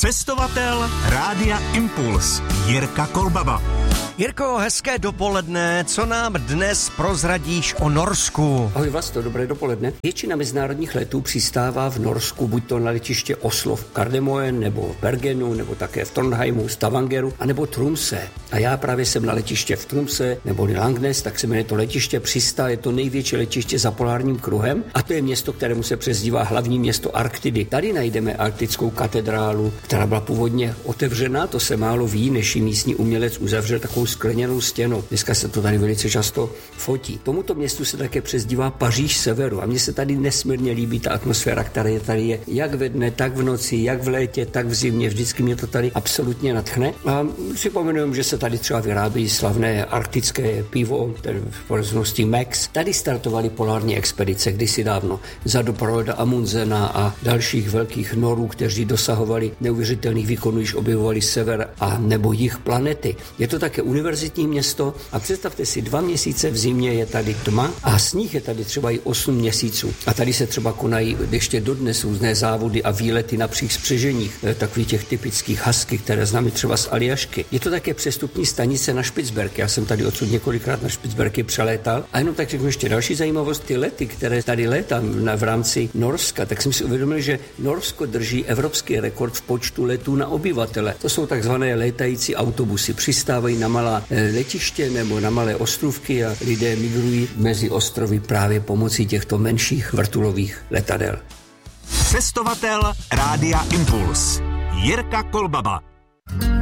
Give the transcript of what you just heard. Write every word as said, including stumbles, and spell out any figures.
Cestovatel Rádia Impuls Jirka Kolbaba. Jirko, hezké dopoledne, co nám dnes prozradíš o Norsku? Ahoj Vlasto, dobré dopoledne. Většina mezinárodních letů přistává v Norsku, buď to na letiště Oslo v Gardermoen, nebo v Bergenu, nebo také v Trondheimu, Stavangeru, anebo Tromsø. A já právě jsem na letiště v Tromsø, nebo Langnes, tak se jmenuje to letiště, přistál, je to největší letiště za polárním kruhem a to je město, kterému se přezdívá hlavní město Arktidy. Tady najdeme arktickou katedrálu, která byla původně otevřená, to se málo ví, než ji místní umělec uzavřel takovou skleněnou stěnou. Dneska se to tady velice často fotí. Tomuto městu se také přezdívá Paříž severu a mně se tady nesmírně líbí ta atmosféra, která je tady je jak ve dne, tak v noci, jak v létě, tak v zimě. Vždycky mě to tady absolutně nadchne. A si pamatuju, že se tady třeba vyrábí slavné arktické pivo, v poraznosti Max. Tady startovaly polární expedice kdysi dávno za dob Roalda Amundsena a dalších velkých norů, kteří dosahovali neuvěřitelných výkonů, již objevovali sever a nebo jih planety. Je to také univerzitní město a představte si, dva měsíce v zimě je tady tma a sníh je tady třeba i osm měsíců. A tady se třeba konají ještě dodnes různé závody a výlety na přích spřeženích, takových těch typických husky, které známe třeba z Aljašky. Je to také přestupní stanice na Špicberg. Já jsem tady odsud několikrát na Špicbergy přelétal. A jenom tak řeknu ještě další zajímavost, ty lety, které tady létám v rámci Norska, tak jsem si uvědomil, že Norsko drží evropský rekord v počtu letů na obyvatele. To jsou takzvané létající autobusy. Přistávají na malá letiště nebo na malé ostrovky a lidé migrují mezi ostrovy právě pomocí těchto menších vrtulových letadel. Cestovatel Rádia Impuls Jirka Kolbaba.